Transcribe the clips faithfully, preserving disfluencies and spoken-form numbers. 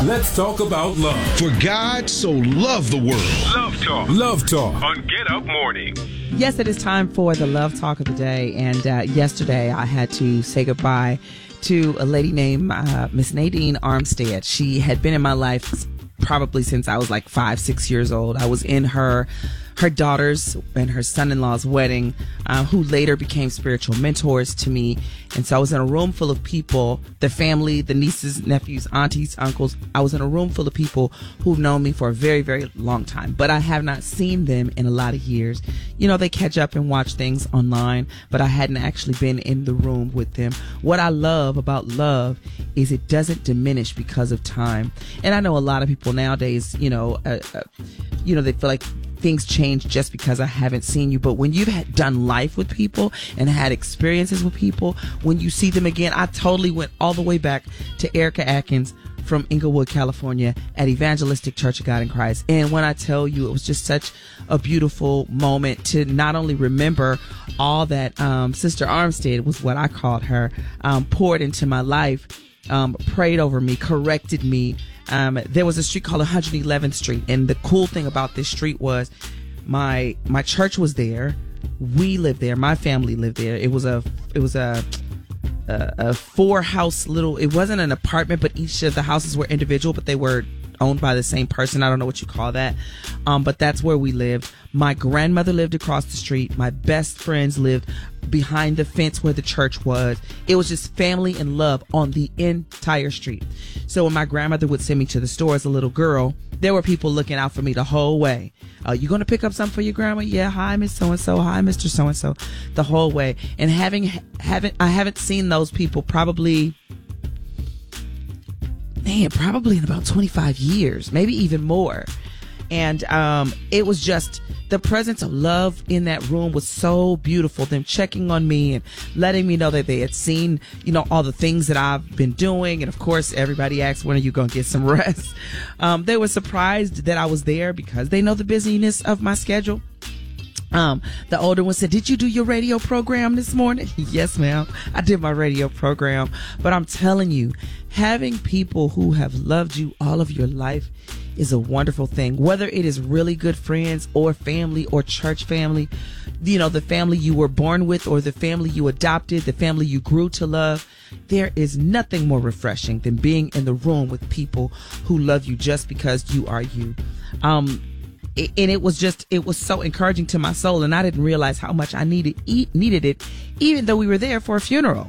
Let's talk about love. For God so loved the world. Love Talk. Love Talk on Get Up Morning. Yes, it is time for the Love Talk of the day. And uh, yesterday I had to say goodbye to a lady named uh, Miss Nadine Armstead. She had been in my life probably since I was like five, six years old. I was in her her daughter's and her son-in-law's wedding, uh, who later became spiritual mentors to me. And so I was in a room full of people, the family, the nieces, nephews, aunties, uncles. I was in a room full of people who've known me for a very, very long time, but I have not seen them in a lot of years. You know, they catch up and watch things online, but I hadn't actually been in the room with them. What I love about love is it doesn't diminish because of time. And I know a lot of people nowadays, you know, uh, uh, you know, they feel like things change just because I haven't seen you. But when you've had, done life with people and had experiences with people, when you see them again, I totally went all the way back to Erica Atkins from Inglewood, California at Evangelistic Church of God in Christ. And when I tell you, it was just such a beautiful moment to not only remember all that um, Sister Armstead, was what I called her, um, poured into my life, um, prayed over me, corrected me. Um, there was a street called one hundred eleventh Street, and the cool thing about this street was my my church was there. We lived there. My family lived there. It was a it was a a, a four house little. It wasn't an apartment, but each of the houses were individual, but they were owned by the same person. I don't know what you call that, um, but that's where we lived. My grandmother lived across the street. My best friends lived behind the fence where the church was. It was just family and love on the entire street. So when my grandmother would send me to the store as a little girl, there were people looking out for me the whole way. Uh, you going to pick up something for your grandma? Yeah. Hi, Miss So-and-so. Hi, Mister So-and-so. The whole way. And having, haven't, I haven't seen those people probably, man, probably in about twenty-five years, maybe even more. And um, it was just, the presence of love in that room was so beautiful. Them checking on me and letting me know that they had seen, you know, all the things that I've been doing. And of course, everybody asked, when are you going to get some rest? Um, they were surprised that I was there because they know the busyness of my schedule. Um, the older one said, did you do your radio program this morning? Yes, ma'am. I did my radio program. But I'm telling you, having people who have loved you all of your life is a wonderful thing. Whether it is really good friends or family or church family, you know, the family you were born with or the family you adopted, the family you grew to love, there is nothing more refreshing than being in the room with people who love you just because you are you. Um, And it was just, it was so encouraging to my soul. And I didn't realize how much I needed, needed it, even though we were there for a funeral.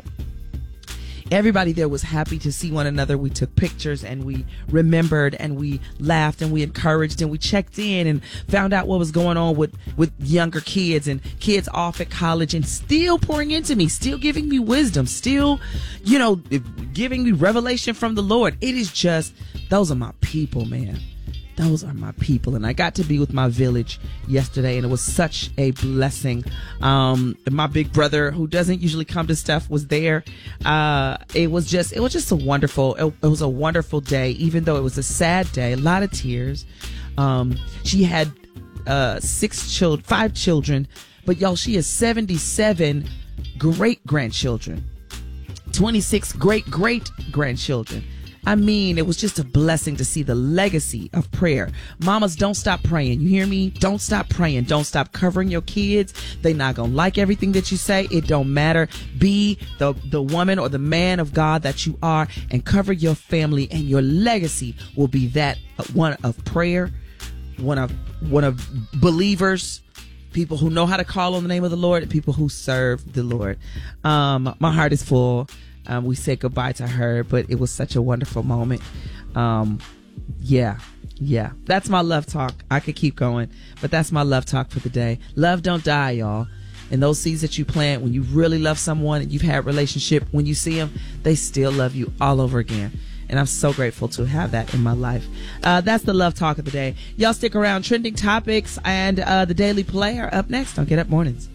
Everybody there was happy to see one another. We took pictures and we remembered and we laughed and we encouraged and we checked in and found out what was going on with, with younger kids and kids off at college and still pouring into me, still giving me wisdom, still, you know, giving me revelation from the Lord. It is just, those are my people, man. Those are my people. And I got to be with my village yesterday, and it was such a blessing. Um, my big brother, who doesn't usually come to stuff, was there. Uh, it was just, it was just a wonderful, it, it was a wonderful day, even though it was a sad day, a lot of tears. Um, she had, uh, six children, five children, but y'all, she has seventy-seven great grandchildren, twenty-six great great grandchildren. I mean, it was just a blessing to see the legacy of prayer. Mamas, don't stop praying. You hear me? Don't stop praying. Don't stop covering your kids. They not gonna like everything that you say. It don't matter. Be the, the woman or the man of God that you are and cover your family, and your legacy will be that one of prayer, one of, one of believers, people who know how to call on the name of the Lord, and people who serve the Lord. Um, my heart is full. Um, we said goodbye to her, but it was such a wonderful moment. Um, yeah, yeah. That's my love talk. I could keep going, but that's my love talk for the day. Love don't die, y'all. And those seeds that you plant when you really love someone and you've had a relationship, when you see them, they still love you all over again. And I'm so grateful to have that in my life. Uh, that's the love talk of the day. Y'all stick around. Trending topics and uh, the Daily Play are up next on Get Up Mornings.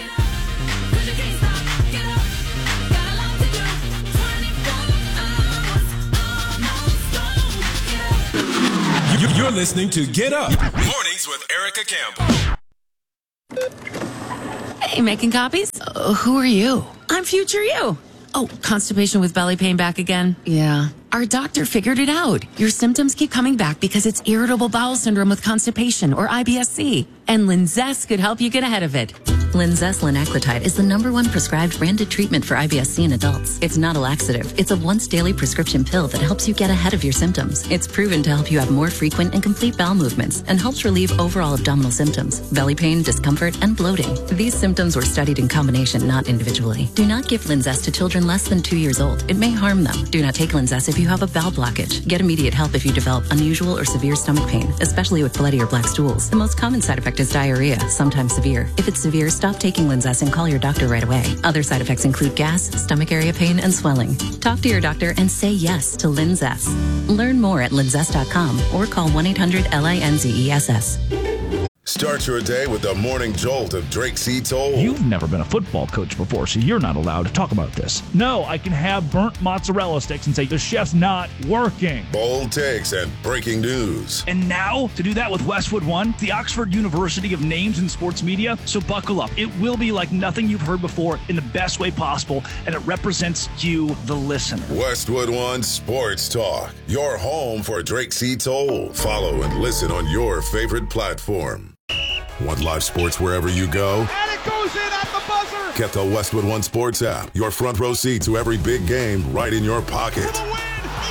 You're listening to Get Up Mornings with Erica Campbell. Hey, making copies? Uh, who are you? I'm future you. Oh, constipation with belly pain back again? Yeah. Our doctor figured it out. Your symptoms keep coming back because it's irritable bowel syndrome with constipation, or I B S C. And Linzess could help you get ahead of it. Linzess linaclotide is the number one prescribed branded treatment for I B S C in adults. It's not a laxative. It's a once daily prescription pill that helps you get ahead of your symptoms. It's proven to help you have more frequent and complete bowel movements and helps relieve overall abdominal symptoms, belly pain, discomfort, and bloating. These symptoms were studied in combination, not individually. Do not give Linzess to children less than two years old. It may harm them. Do not take Linzess if you have a bowel blockage. Get immediate help if you develop unusual or severe stomach pain, especially with bloody or black stools. The most common side effect is diarrhea, sometimes severe. If it's severe, stop taking Linzess and call your doctor right away. Other side effects include gas, stomach area pain, and swelling. Talk to your doctor and say yes to Linzess. Learn more at linzess dot com or call one eight hundred L I N Z E S S. Start your day with the morning jolt of Drake C. Toll. You've never been a football coach before, so you're not allowed to talk about this. No, I can have burnt mozzarella sticks and say the chef's not working. Bold takes and breaking news. And now, to do that with Westwood One, the Oxford University of Names in Sports Media. So buckle up. It will be like nothing you've heard before in the best way possible, and it represents you, the listener. Westwood One Sports Talk, your home for Drake C. Toll. Follow and listen on your favorite platform. Want live sports wherever you go? And it goes in at the buzzer! Get the Westwood One Sports app. Your front row seat to every big game right in your pocket. For the win!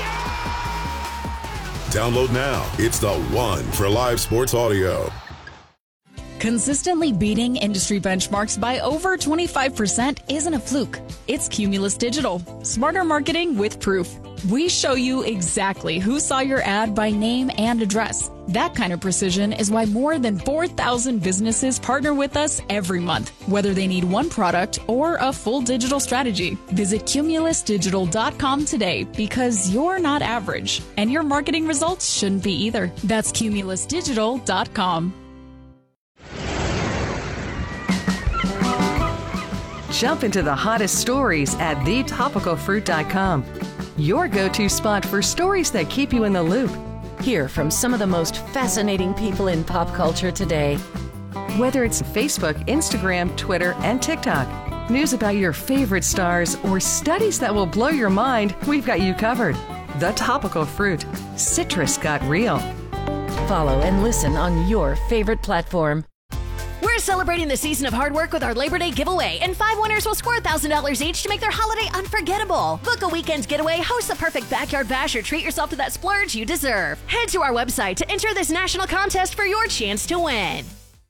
Yeah! Download now. It's the one for live sports audio. Consistently beating industry benchmarks by over twenty-five percent isn't a fluke. It's Cumulus Digital. Smarter marketing with proof. We show you exactly who saw your ad by name and address. That kind of precision is why more than four thousand businesses partner with us every month, whether they need one product or a full digital strategy. Visit cumulus digital dot com today, because you're not average, and your marketing results shouldn't be either. That's cumulus digital dot com. Jump into the hottest stories at the topical fruit dot com. Your go-to spot for stories that keep you in the loop. Hear from some of the most fascinating people in pop culture today. Whether it's Facebook, Instagram, Twitter, and TikTok, news about your favorite stars, or studies that will blow your mind, we've got you covered. The Topical Fruit. Citrus got real. Follow and listen on your favorite platform. We're celebrating the season of hard work with our Labor Day giveaway, and five winners will score one thousand dollars each to make their holiday unforgettable. Book a weekend getaway, host the perfect backyard bash, or treat yourself to that splurge you deserve. Head to our website to enter this national contest for your chance to win.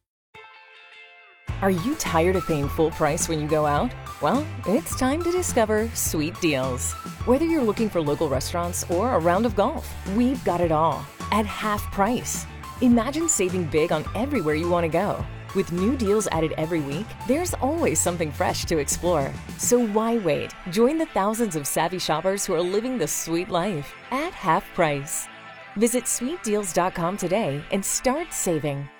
Are you tired of paying full price when you go out? Well, it's time to discover Sweet Deals. Whether you're looking for local restaurants or a round of golf, we've got it all at half price. Imagine saving big on everywhere you want to go. With new deals added every week, there's always something fresh to explore. So why wait? Join the thousands of savvy shoppers who are living the sweet life at half price. Visit sweet deals dot com today and start saving.